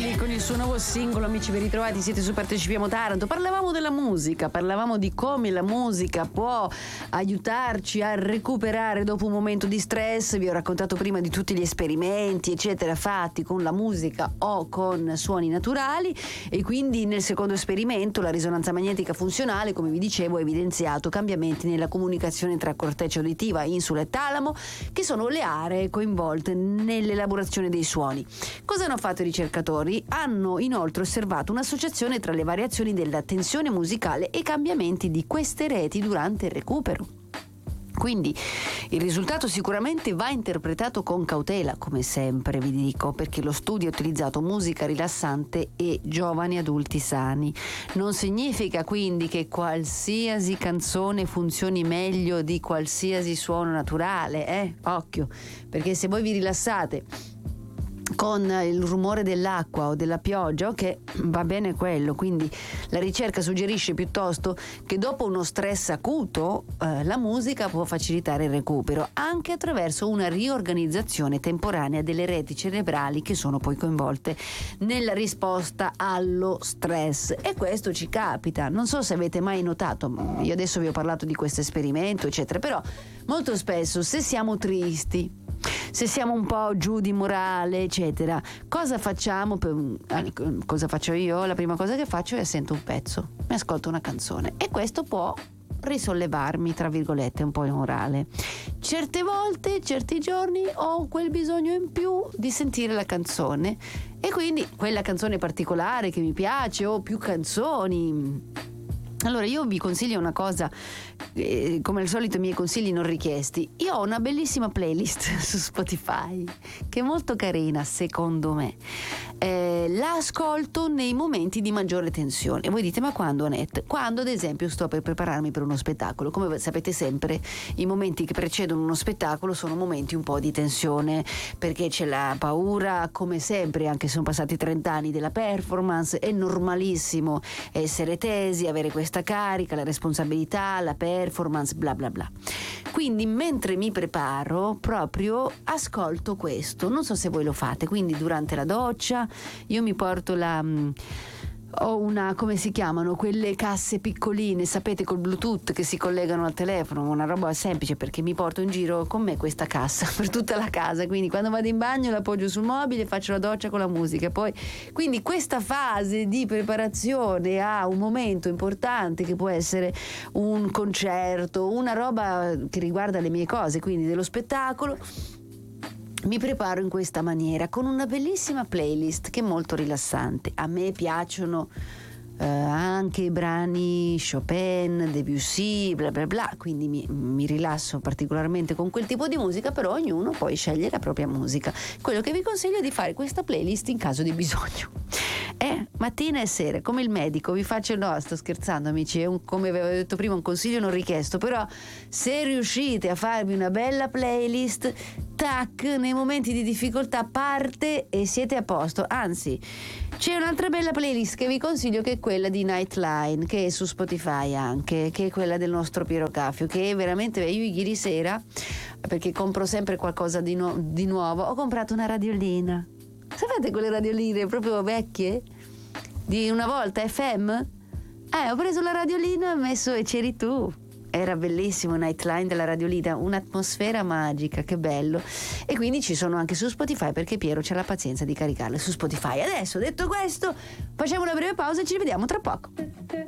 Giovani con il suo nuovo singolo. Amici, ben ritrovati, siete su Partecipiamo Taranto. Parlavamo della musica, parlavamo di come la musica può aiutarci a recuperare dopo un momento di stress. Vi ho raccontato prima di tutti gli esperimenti eccetera fatti con la musica o con suoni naturali, e quindi nel secondo esperimento la risonanza magnetica funzionale, come vi dicevo, ha evidenziato cambiamenti nella comunicazione tra corteccia uditiva, insula e talamo, che sono le aree coinvolte nell'elaborazione dei suoni. Cosa hanno fatto i ricercatori? Hanno inoltre osservato un'associazione tra le variazioni della tensione musicale e i cambiamenti di queste reti durante il recupero. Quindi il risultato sicuramente va interpretato con cautela, come sempre vi dico, perché lo studio ha utilizzato musica rilassante e giovani adulti sani. Non significa quindi che qualsiasi canzone funzioni meglio di qualsiasi suono naturale, occhio, perché se voi vi rilassate con il rumore dell'acqua o della pioggia, ok, va bene quello. Quindi la ricerca suggerisce piuttosto che dopo uno stress acuto la musica può facilitare il recupero anche attraverso una riorganizzazione temporanea delle reti cerebrali che sono poi coinvolte nella risposta allo stress. E questo ci capita, non so se avete mai notato, io adesso vi ho parlato di questo esperimento eccetera, però molto spesso se siamo tristi, se siamo un po' giù di morale eccetera, cosa facciamo? Cosa faccio io? La prima cosa che faccio è sento un pezzo, mi ascolto una canzone, e questo può risollevarmi tra virgolette un po' il morale. Certe volte, certi giorni ho quel bisogno in più di sentire la canzone, e quindi quella canzone particolare che mi piace, o più canzoni. Allora io vi consiglio una cosa, come al solito i miei consigli non richiesti. Io ho una bellissima playlist su Spotify che è molto carina secondo me, la ascolto nei momenti di maggiore tensione. E voi dite: ma quando, Annette? Quando ad esempio sto per prepararmi per uno spettacolo. Come sapete sempre, i momenti che precedono uno spettacolo sono momenti un po' di tensione, perché c'è la paura, come sempre, anche se sono passati 30 anni, della performance. È normalissimo essere tesi, avere questa carica, la responsabilità, la performance, bla bla bla. Quindi mentre mi preparo proprio ascolto questo, non so se voi lo fate. Quindi durante la doccia io mi porto ho una, come si chiamano, quelle casse piccoline, sapete, col Bluetooth che si collegano al telefono, una roba semplice, perché mi porto in giro con me questa cassa per tutta la casa, quindi quando vado in bagno l'appoggio sul mobile e faccio la doccia con la musica. Poi quindi questa fase di preparazione a un momento importante, che può essere un concerto, una roba che riguarda le mie cose, quindi dello spettacolo, mi preparo in questa maniera con una bellissima playlist che è molto rilassante. A me piacciono anche i brani Chopin, Debussy, bla bla bla, quindi mi rilasso particolarmente con quel tipo di musica, però ognuno poi sceglie la propria musica. Quello che vi consiglio è di fare questa playlist in caso di bisogno. Mattina e sera, come il medico, vi faccio, no, sto scherzando amici, come avevo detto prima, un consiglio non richiesto, però se riuscite a farvi una bella playlist, tac, nei momenti di difficoltà parte e siete a posto. Anzi, c'è un'altra bella playlist che vi consiglio, che è quella di Nightline, che è su Spotify anche, che è quella del nostro Piero Caffio, che è veramente, io ieri sera, perché compro sempre qualcosa di nuovo, ho comprato una radiolina. Sapete quelle radioline proprio vecchie? Di una volta, FM? Ho preso la radiolina, ho messo e c'eri tu. Era bellissimo Nightline della radiolina, un'atmosfera magica, che bello. E quindi ci sono anche su Spotify, perché Piero c'ha la pazienza di caricarle su Spotify. Adesso, detto questo, facciamo una breve pausa e ci vediamo tra poco.